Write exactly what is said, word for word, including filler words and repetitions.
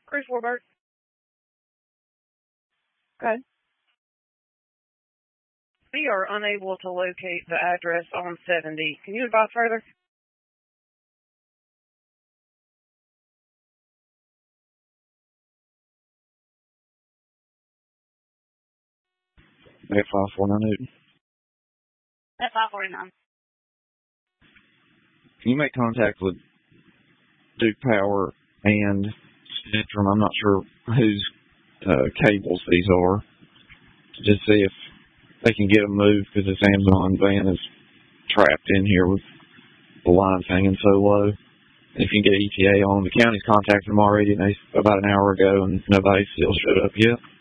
Chris Warburg. Okay. We are unable to locate the address on seventy. Can you advise further? At five forty-nine Newton. At five forty-nine. Can you make contact with Duke Power and Centrum? I'm not sure whose uh, cables these are. Just see if they can get them moved, because this Amazon van is trapped in here with the lines hanging so low. If you can get E T A on, the county's contacted them already and they, about an hour ago, and nobody's still showed up yet.